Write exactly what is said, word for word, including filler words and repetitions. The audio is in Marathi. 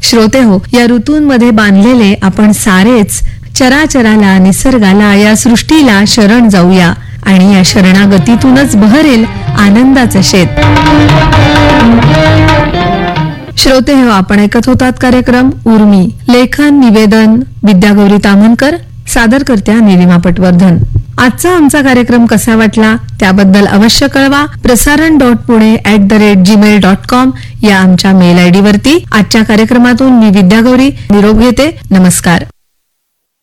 श्रोते हो, या ऋतूंमध्ये बांधलेले आपण सारेच चराचराला, निसर्गाला, या सृष्टीला शरण जाऊया आणि या शरणागतीतूनच बहरेल आनंदाचं शेत. श्रोते हो, आपण ऐकत होतात कार्यक्रम उर्मी. लेखन निवेदन विद्यागौरी तामणकर, सादरकर्त्या निलिमा पटवर्धन. आजचा आमचा कार्यक्रम कसा वाटला त्याबद्दल अवश्य कळवा. प्रसारण dot Pune at the rate Gmail dot com या आमच्या मेल आयडी वरती. आजच्या कार्यक्रमातून मी विद्यागौरी निरोप घेते. नमस्कार.